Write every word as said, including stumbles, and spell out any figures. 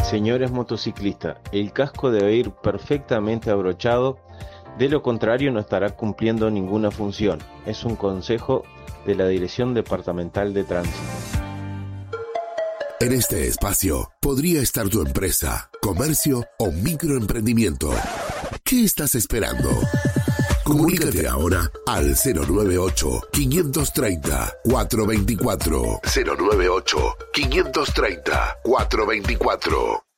Señores motociclistas, el casco debe ir perfectamente abrochado, de lo contrario no estará cumpliendo ninguna función. Es un consejo de la Dirección Departamental de Tránsito. En este espacio podría estar tu empresa, comercio o microemprendimiento. ¿Qué estás esperando? Comunícate ahora al cero nueve ocho, quinientos treinta, cuatrocientos veinticuatro. cero nueve ocho, quinientos treinta, cuatrocientos veinticuatro.